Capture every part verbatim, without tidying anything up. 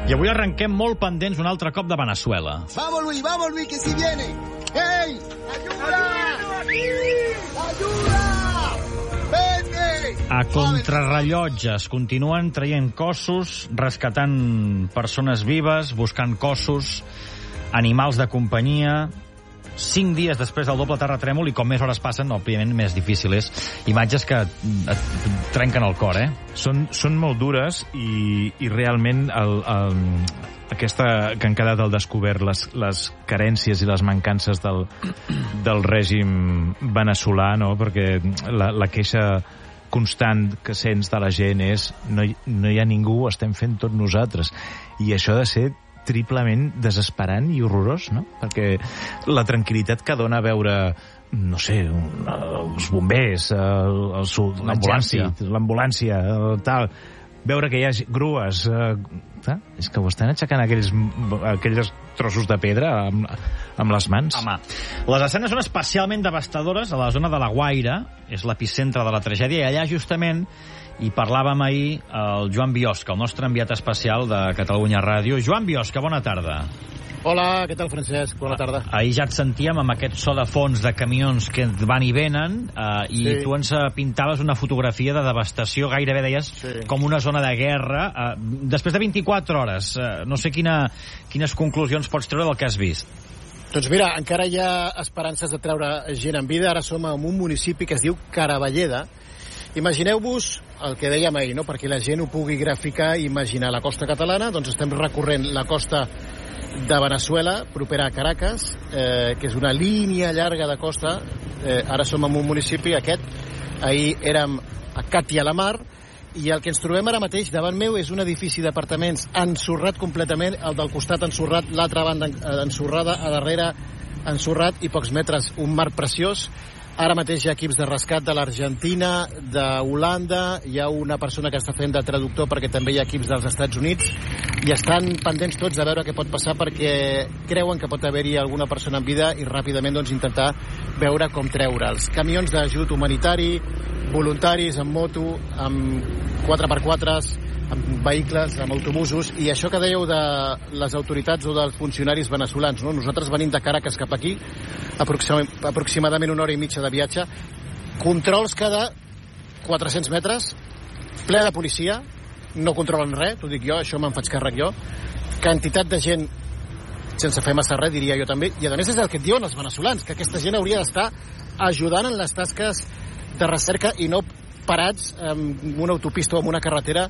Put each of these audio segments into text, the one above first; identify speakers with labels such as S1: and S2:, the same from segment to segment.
S1: I avui arrenquem molt pendents un altre cop de Veneçuela.
S2: Vamos, Luis, vamos, Luis, que si viene. ¡Ey! ¡Ayuda! ¡Ayuda! ¡Vete!
S1: A contrarrellotges continuen traient cossos, rescatant persones vives, buscant cossos, animals de companyia. Cinc dies després del doble terratrèmol, i com més hores passen, òbviament més difícil és. Imatges que et trenquen el cor, eh?
S3: Són, són molt dures i, i realment el, el, aquesta que han quedat al descobert, les, les carències i les mancances del, del règim veneçolà, no? Perquè la, la queixa constant que sents de la gent és no hi, no hi ha ningú, ho estem fent tots nosaltres. I això ha de ser triplement desesperant i horrorós, no? Perquè la tranquil·litat que dona veure, no sé, un, els bombers, el, el, l'ambulància, l'ambulància, tal, veure que hi ha grues, eh, és que ho estan aixecant aquells, aquells trossos de pedra amb, amb les mans.
S1: Home, les escenes són especialment devastadores a la zona de la Guaira, és l'epicentre de la tragèdia, i allà justament i parlàvem ahir el Joan Biosca, el nostre enviat especial de Catalunya Ràdio. Joan Biosca, bona tarda.
S4: Hola, què tal, Francesc? Bona tarda.
S1: Ahir ja et sentíem amb aquest so de fons de camions que van i venen, eh, i sí. Tu ens pintaves una fotografia de devastació, gairebé deies, sí. Com una zona de guerra. Eh, després de vint-i-quatre hores, eh, no sé quina, quines conclusions pots treure del que has vist.
S4: Doncs mira, encara hi ha esperances de treure gent en vida. Ara som en un municipi que es diu Caravalleda. Imagineu-vos el que dèiem ahir, no? Perquè la gent ho pugui graficar i imaginar la costa catalana. Doncs estem recorrent la costa de Veneçuela, propera a Caracas, eh, que és una línia llarga de costa. Eh, ara som en un municipi, aquest. Ahir érem a Càtia la Mar, i el que ens trobem ara mateix davant meu és un edifici d'apartaments ensorrat completament, el del costat ensorrat, l'altra banda ensorrada, a darrere ensorrat, i pocs metres un mar preciós. Ara mateix hi ha equips de rescat de l'Argentina, d'Holanda, hi ha una persona que està fent de traductor perquè també hi ha equips dels Estats Units, i estan pendents tots a veure què pot passar perquè creuen que pot haver-hi alguna persona en vida i ràpidament doncs, intentar veure com treure'ls. Camions d'ajut humanitari, voluntaris amb moto, amb quatre per quatre, amb vehicles, amb autobusos, i això que dèieu de les autoritats o dels funcionaris veneçolans, no? Nosaltres venim de Caracas cap aquí, aproximadament una hora i mitja de viatge, controls cada quatre-cents metres, ple de policia, no controlen res, t'ho dic jo, això me'n faig càrrec jo, quantitat de gent sense fer massa res, diria jo també, i a més és el que et diuen els veneçolans, que aquesta gent hauria d'estar ajudant en les tasques de recerca i no parats en una autopista o en una carretera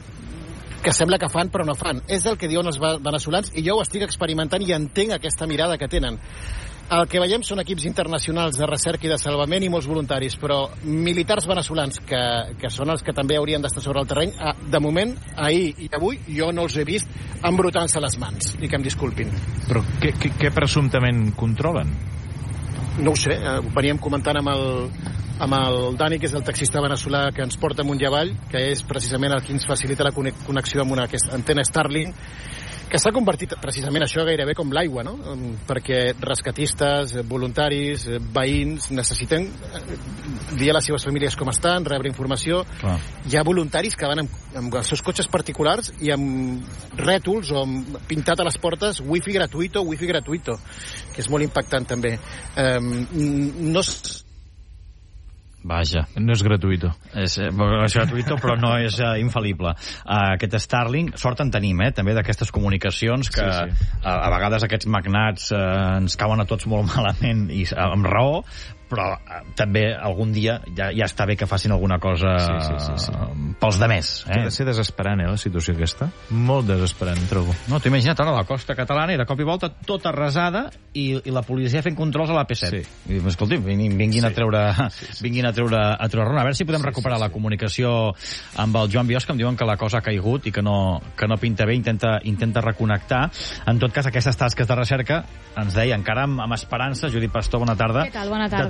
S4: que sembla que fan però no fan. És el que diuen els veneçolans i jo ho estic experimentant i entenc aquesta mirada que tenen. El que veiem són equips internacionals de recerca i de salvament i molts voluntaris, però militars veneçolans, que, que són els que també haurien d'estar sobre el terreny, de moment, ahir i avui, jo no els he vist embrutant-se les mans, i que em disculpin.
S3: Però què, què, què presumptament controlen?
S4: No ho sé, eh, veníem comentant amb el, amb el Dani, que és el taxista veneçolà que ens porta amunt i avall, que és precisament el que ens facilita la connexió amb una antena Starlink, que s'ha convertit precisament això gairebé com l'aigua, no? Perquè rescatistes, voluntaris, veïns necessiten dir a les seves famílies com estan, rebre informació. Clar. Hi ha voluntaris que van amb, amb els seus cotxes particulars i amb rètols o amb, pintat a les portes wifi gratuito, wifi gratuito, que és molt impactant també. Um, no
S1: Vaja.
S3: No és gratuïto.
S1: És, és gratuïto, però no és uh, infal·lible. Uh, aquest Starlink, sort en tenim, eh, també d'aquestes comunicacions que sí, sí. A, a vegades aquests magnats uh, ens cauen a tots molt malament i uh, amb raó, però uh, també algun dia ja, ja està bé que facin alguna cosa sí, sí, sí, sí. Uh, pels demés. Eh?
S3: Ha de ser desesperant, eh, la situació aquesta. Molt desesperant, trobo.
S1: No, t'ho imagina't ara la costa catalana i de cop i volta tota arrasada i, i la policia fent controls a l'A P set. Sí. I, escolti, vinguin sí. a treure sí, sí. vinguin a treure, a treure runa. A veure si podem sí, recuperar sí, sí. la comunicació amb el Joan Biosca, que em diuen que la cosa ha caigut i que no, que no pinta bé, intenta, intenta reconnectar. En tot cas, aquestes tasques de recerca, ens deia, encara amb, amb esperança, Judit Pastor, bona tarda.
S5: Què tal? Bona tarda.
S1: De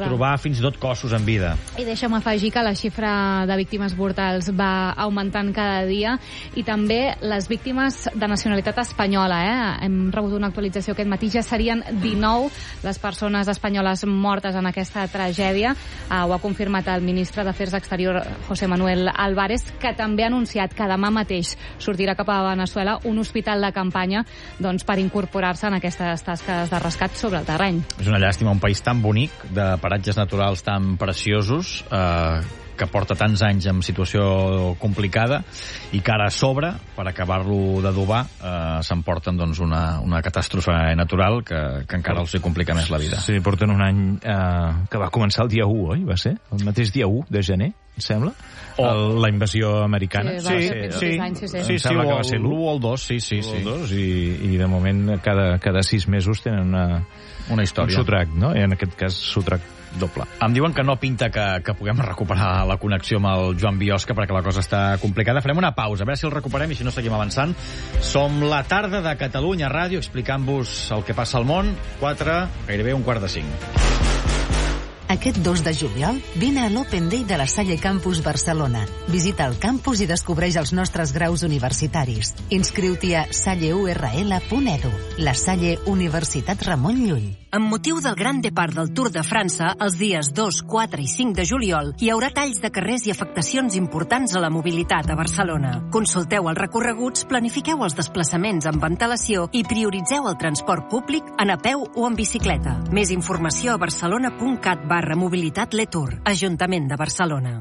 S1: trobar fins i tot cossos en vida.
S5: I deixa'm afegir que la xifra de víctimes mortals va augmentant cada dia i també les víctimes de nacionalitat espanyola. Eh? Hem rebut una actualització aquest matí, ja serien dinou les persones espanyoles mortes en aquesta tragèdia. Uh, ho ha confirmat el ministre d'Afers Exteriors, José Manuel Álvarez, que també ha anunciat que demà mateix sortirà cap a Venezuela un hospital de campanya doncs, per incorporar-se en aquestes tasques de rescat sobre el terreny.
S1: És una llàstima, un país tan bonic, de paratges naturals tan preciosos, eh, que porta tants anys en situació complicada i que ara a sobre, per acabar-lo d'adobar, eh, s'emporten doncs, una, una catàstrofe natural que, que encara els complica més la vida.
S3: Sí, porten un any eh, que va començar el dia u, oi? Va ser? El mateix dia u de gener, em sembla? O el, la invasió americana.
S5: Sí, sí, sí, sí,
S1: anys, sí, sí.
S3: sí, sí
S1: o
S3: que va ser
S1: l'u o el dos, sí, sí. sí.
S3: El dos, i, i de moment cada, cada sis mesos tenen una,
S1: una història.
S3: Un sotrac, no? I en aquest cas sotrac doble.
S1: Em diuen que no pinta que, que puguem recuperar la connexió amb el Joan Biosca perquè la cosa està complicada. Farem una pausa, a veure si el recuperem i si no seguim avançant. Som la tarda de Catalunya Ràdio explicant-vos el que passa al món. quatre, gairebé un quart de cinc.
S6: Aquest dos de juliol, vine a l'Open Day de la Salle Campus Barcelona. Visita el campus i descobreix els nostres graus universitaris. Inscriu-t'hi a salle u erre ele punt edu. La Salle Universitat Ramon Llull.
S7: Amb motiu del Gran Depart del Tour de França, els dies dos, quatre i cinc de juliol, hi haurà talls de carrers i afectacions importants a la mobilitat a Barcelona. Consulteu els recorreguts, planifiqueu els desplaçaments amb antelació i prioritzeu el transport públic en a peu o en bicicleta. Més informació a barcelona punt cat barra mobilitat Letour, Ajuntament de Barcelona.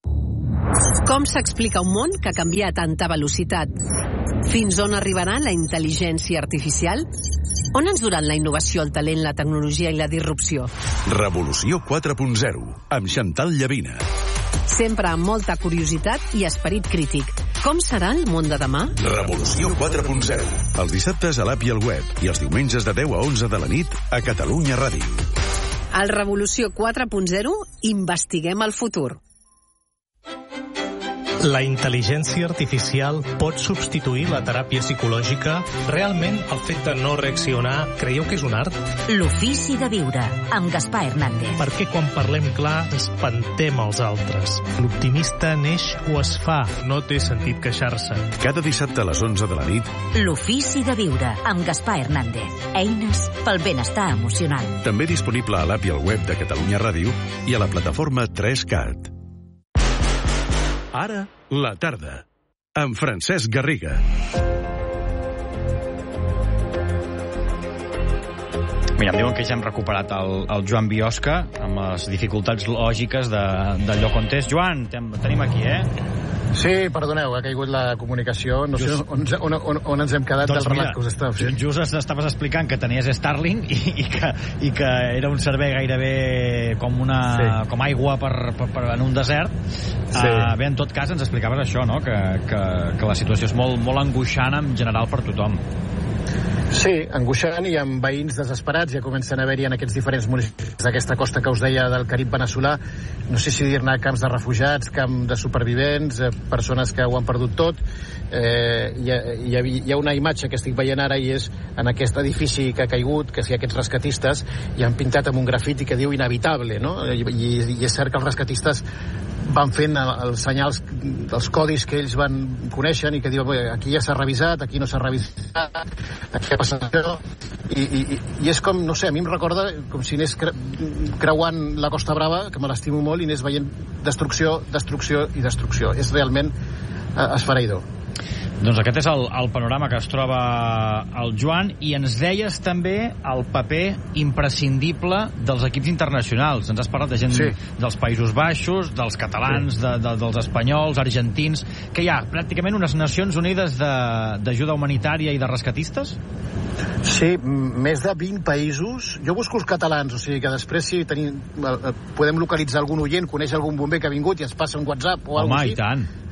S8: Com s'explica un món que ha canviat a tanta velocitat? Fins on arribarà la intel·ligència artificial? On ens duran la innovació, el talent, la tecnologia i la disrupció?
S9: Revolució quatre punt zero, amb Chantal Llavina.
S8: Sempre amb molta curiositat i esperit crític. Com serà el món de demà?
S9: Revolució quatre punt zero. Els dissabtes a l'app i al web i els diumenges de deu a onze de la nit a Catalunya Ràdio.
S8: Al Revolució quatre punt zero investiguem el futur.
S10: La intel·ligència artificial pot substituir la teràpia psicològica? Realment, el fet de no reaccionar, creieu que és un art?
S6: L'ofici de viure, amb Gaspar Hernández.
S10: Perquè quan parlem clar, espantem els altres. L'optimista neix o es fa, no té sentit queixar-se.
S9: Cada dissabte a les onze de la nit,
S6: L'ofici de viure, amb Gaspar Hernández. Eines pel benestar emocional.
S9: també disponible a l'app i al web de Catalunya Ràdio i a la plataforma tres cat. Ara, la tarda, amb Francesc Garriga.
S1: Mira, em diuen que ja hem recuperat el, el Joan Biosca amb les dificultats lògiques de, del lloc on és. Joan, tem, tenim aquí, eh?
S4: Sí, perdoneu, ha caigut la comunicació. No Just... sé on, on, on, on ens hem quedat doncs del relat que us estava fent.
S1: Just estaves explicant que tenies Starlink i, i, que, i que era un servei gairebé com una sí. com aigua per, per, per, en un desert. Sí. Uh, bé, en tot cas, ens explicaves això, no? Que, que, que la situació és molt, molt angoixant en general per tothom.
S4: Sí, angoixant i amb veïns desesperats. Ja comencen a haver-hi en aquests diferents municipis d'aquesta costa que us deia del Carib veneçolà, no sé si dir-ne camps de refugiats, camp de supervivents, eh, persones que ho han perdut tot. Eh, hi, ha, hi, ha, hi ha una imatge que estic veient ara i és en aquest edifici que ha caigut, que si aquests rescatistes hi han pintat amb un grafiti que diu inevitable, no? I, i, i és cert que els rescatistes van fent els senyals, els codis que ells van coneixen i que diuen aquí ja s'ha revisat, aquí no s'ha revisat, aquí ha passat això, i, i, i és com, no sé, a mi em recorda com si anés cre creuant la Costa Brava, que me l'estimo molt, i anés veient destrucció, destrucció i destrucció. És realment eh, esfereïdor.
S1: Doncs aquest és el, el panorama que es troba el Joan, i ens deies també el paper imprescindible dels equips internacionals. Ens has parlat de gent sí. dels Països Baixos, dels catalans, sí. de, de, dels espanyols, argentins, que hi ha pràcticament unes Nacions Unides d'ajuda humanitària i de rescatistes?
S4: Sí, més de vint països. Jo busco els catalans, o sigui que després si tenim, podem localitzar algun oient, coneix algun bomber que ha vingut i ens passa un WhatsApp o alguna cosa així.
S1: Home, i tant.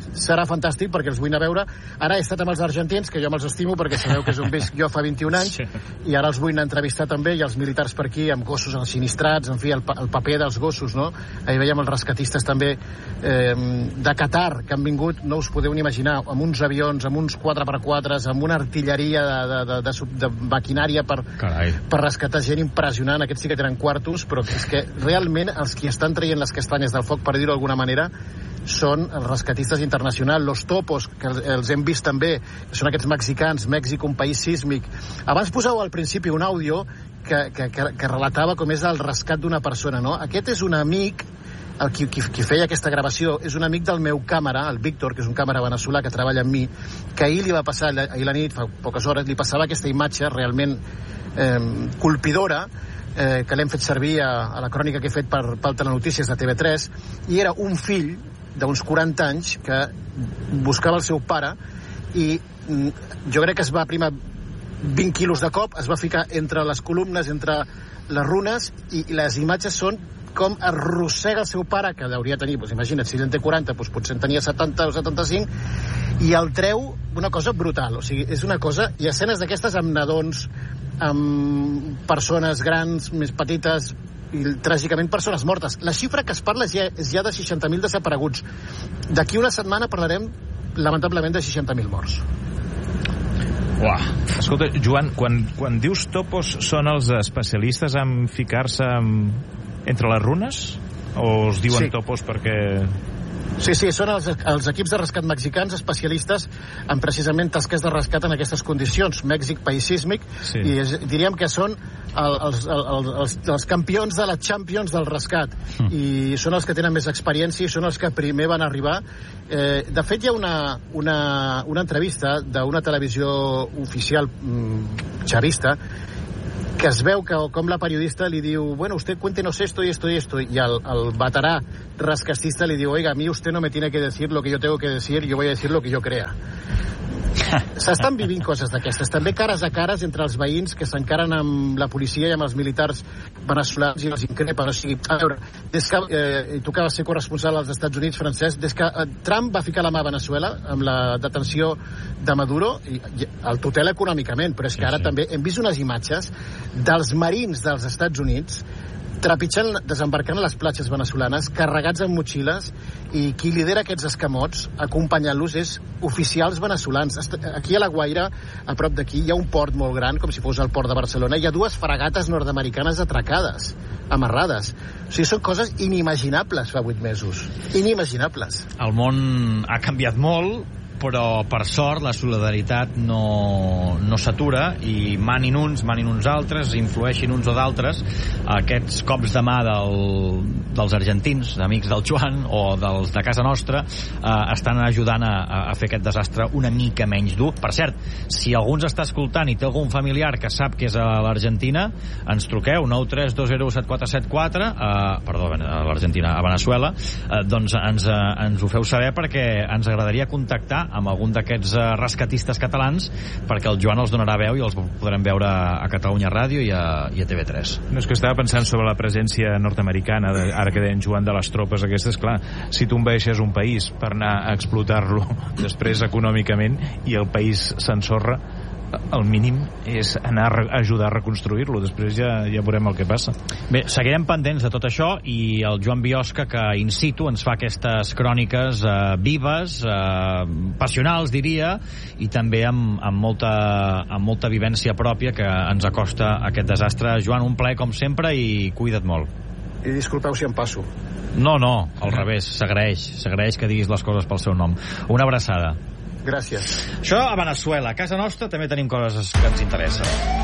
S4: serà fantàstic perquè els vull anar a veure. Ara he estat amb els argentins, que jo me'ls estimo perquè sabeu que és on visc jo fa vint-i-un anys, sí. I ara els vull anar a entrevistar també, i els militars per aquí, amb gossos ensinistrats, en fi, el, el paper dels gossos, no? Ahir veiem els rescatistes també eh, de Qatar, que han vingut, no us podeu ni imaginar, amb uns avions, amb uns quatre per quatre, amb una artilleria de, de, de, de, de maquinària per, per rescatar gent impressionant. Aquests sí que tenen quartos, però és que realment els qui estan traient les castanyes del foc, per dir-ho d'alguna manera, són els rescatistes internacionals, los topos, que els, els hem vist també, que són aquests mexicans, Mèxic, un país sísmic. Abans poseu al principi un àudio que, que, que, que relatava com és el rescat d'una persona, no? Aquest és un amic, el qui, qui, qui feia aquesta gravació, és un amic del meu càmera, el Víctor, que és un càmera veneçolà que treballa amb mi, que ahir li va passar, ahir la nit, fa poques hores, li passava aquesta imatge realment eh, colpidora, eh, que l'hem fet servir a, a la crònica que he fet per, per Telenotícies de T V tres, i era un fill d'uns quaranta anys que buscava el seu pare i jo crec que es va aprimar vint quilos de cop, es va ficar entre les columnes, entre les runes, i, i les imatges són com arrossega el seu pare, que hauria de tenir, doncs imagina't, si en té quaranta, doncs potser en tenia setanta o setanta-cinc, i el treu una cosa brutal. O sigui, és una cosa... Hi ha escenes d'aquestes amb nadons, amb persones grans, més petites, i tràgicament persones mortes. La xifra que es parla és ja, és ja de seixanta mil desapareguts. D'aquí una setmana parlarem, lamentablement, de seixanta mil morts.
S3: Uah. Escolta, Joan, quan, quan dius topos, són els especialistes en ficar-se en... entre les runes? O es diuen sí. topos perquè...
S4: Sí, sí, són els, els equips de rescat mexicans especialistes en precisament tasques de rescat en aquestes condicions. Mèxic, país sísmic, sí. I és, diríem que són el, els, el, els, els campions de la Champions del rescat. Mm. I són els que tenen més experiència i són els que primer van arribar. Eh, de fet, hi ha una, una, una entrevista d'una televisió oficial mm, chavista que es veu que com la periodista li diu, bueno, usted cuéntenos esto y esto y esto, y al, al veterà rescatista li diu, oiga, a mí usted no me tiene que decir lo que yo tengo que decir, yo voy a decir lo que yo crea. S'estan vivint coses d'aquestes, també cares a cares entre els veïns que s'encaren amb la policia i amb els militars veneçolans i els increpen. O sigui, a veure, des que eh, tu que vas ser corresponsal als Estats Units, Francesc, des que eh, Trump va ficar la mà a Veneçuela amb la detenció de Maduro, i, i el tutela econòmicament, però és que ara sí, sí. també hem vist unes imatges dels marins dels Estats Units trepitjant, desembarcant a les platges veneçolanes, carregats amb motxilles, i qui lidera aquests escamots, acompanyant-los, és oficials veneçolans. Aquí a la Guaira, a prop d'aquí, hi ha un port molt gran, com si fos el port de Barcelona, hi ha dues fragates nord-americanes atracades, amarrades. O sigui, són coses inimaginables fa vuit mesos. Inimaginables.
S1: El món ha canviat molt, però per sort la solidaritat no, no s'atura, i manin uns, manin uns altres, influeixin uns o d'altres. Aquests cops de mà del, dels argentins, amics del Joan o dels de casa nostra, eh, estan ajudant a, a fer aquest desastre una mica menys dur. Per cert, si algú ens està escoltant i té algun familiar que sap que és a l'Argentina, ens truqueu nou tres dos zero set quatre set quatre, eh, perdó, a l'Argentina, a Veneçuela, eh, doncs ens, eh, ens ho feu saber, perquè ens agradaria contactar amb algun d'aquests uh, rescatistes catalans, perquè el Joan els donarà veu i els podrem veure a Catalunya Ràdio i a, i a T V tres.
S3: No, és que estava pensant sobre la presència nord-americana, de, ara que deien Joan, de les tropes aquestes. Clar, si tu envaeixes un país per anar a explotar-lo després econòmicament i el país s'ensorra, el mínim és anar a ajudar a reconstruir-lo. Després ja, ja veurem el que passa.
S1: Bé, seguirem pendents de tot això, i el Joan Biosca, que in situ ens fa aquestes cròniques eh, vives, eh, passionals, diria, i també amb, amb, molta, amb molta vivència pròpia, que ens acosta aquest desastre. Joan, un plaer com sempre, i cuida't molt.
S4: I disculpeu si em passo.
S1: No, no, al revés, s'agraeix, s'agraeix que diguis les coses pel seu nom. Una abraçada.
S4: Gràcies.
S1: Això a Veneçuela. A casa nostra també tenim coses que ens interessen.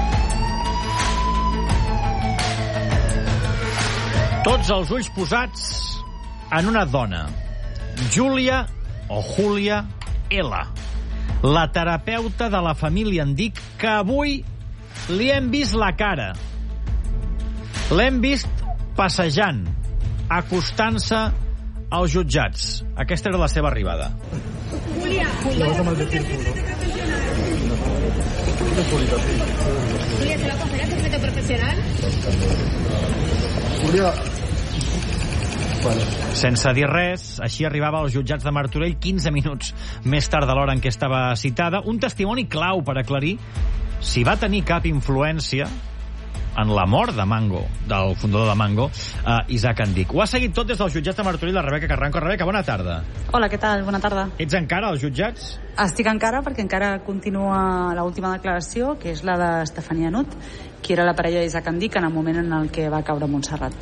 S1: Tots els ulls posats en una dona. Júlia o Júlia L, la terapeuta de la família en dic, que avui li hem vist la cara. L'hem vist passejant, acostant-se als jutjats. Aquesta era la seva arribada.
S11: Julia, Julia, ¿se lo aconsejas secreto profesional?
S2: Julia,
S12: Vale.
S1: Sense dir res, així arribava als jutjats de Martorell quinze minuts més tard de l'hora en què estava citada. Un testimoni clau per aclarir si va tenir cap influència en la mort de Mango, del fundador de Mango, uh, Isaac Andic. Ho ha seguit tot des dels jutjats de Martorell, la Rebeca Carranco. Rebeca, bona tarda.
S13: Hola, què tal? Bona tarda.
S1: Ets encara als jutjats?
S13: Estic encara perquè encara continua l'última declaració, que és la d'Estefania Nut, que era la parella d'Isaac Andic en el moment en el que va caure a Montserrat.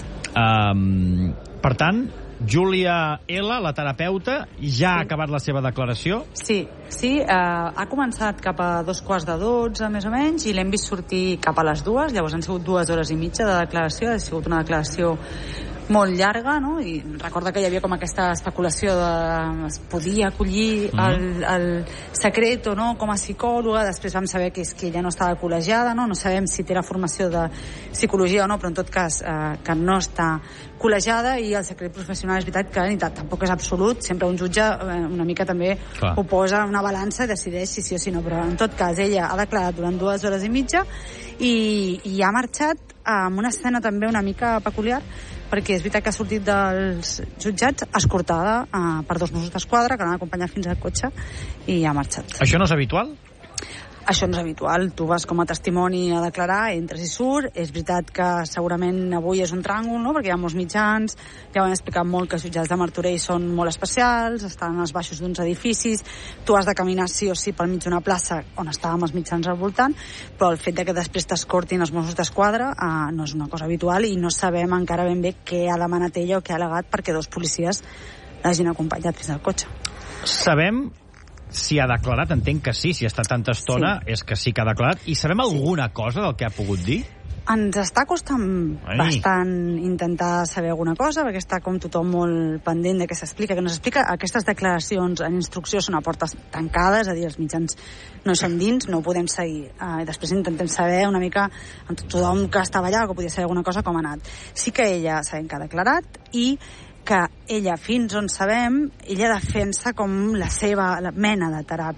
S1: Um, per tant, Júlia L, la terapeuta, ja ha acabat la seva declaració?
S13: Sí, sí, eh, ha començat cap a dos quarts de dotze, més o menys, i l'hem vist sortir cap a les dues, llavors han sigut dues hores i mitja de declaració, ha sigut una declaració molt llarga, no? I recorda que hi havia com aquesta especulació de es podia acollir mm. el, el secret o no com a psicòloga, després vam saber que és que ella no estava col·legiada, no? No sabem si té la formació de psicologia o no, però en tot cas eh, que no està col·legiada, i el secret professional és veritat que ni tampoc és absolut, sempre un jutge eh, una mica també Clar. Ho posa una balança i decideix si sí o si no, però en tot cas ella ha declarat durant dues hores i mitja i, i ha marxat amb una escena també una mica peculiar, perquè és veritat que ha sortit dels jutjats escortada eh, per dos Mossos d'Esquadra que l'han acompanyat fins al cotxe i ha marxat.
S1: Això no és habitual?
S13: Això no és habitual. Tu vas com a testimoni a declarar, entres i surt. És veritat que segurament avui és un tràngol, no? Perquè hi ha molts mitjans, ja ho hem explicat molt que els jutjats de Martorell són molt especials, estan als baixos d'uns edificis, tu has de caminar sí o sí pel mig d'una plaça on estàvem els mitjans al voltant, però el fet de que després t'escortin els Mossos d'Esquadra eh, no és una cosa habitual i no sabem encara ben bé què ha demanat ella o què ha al·legat perquè dos policies l'hagin acompanyat fins al cotxe.
S1: Sabem si ha declarat, entenc que sí, si ha estat tanta estona, sí. És que sí que ha declarat. I sabem alguna sí. cosa del que ha pogut dir?
S13: Ens està costant Ai. bastant intentar saber alguna cosa, perquè està com tothom molt pendent de què s'explica, que no s'explica. Aquestes declaracions en instrucció són a portes tancades, és a dir, els mitjans no són dins, no ho podem seguir. Uh, I després intentem saber una mica, amb tothom que estava allà, que podia saber alguna cosa, com ha anat. Sí que ella sabem que ha declarat, i que ella, fins on sabem, ella defensa com la seva la mena de teràpia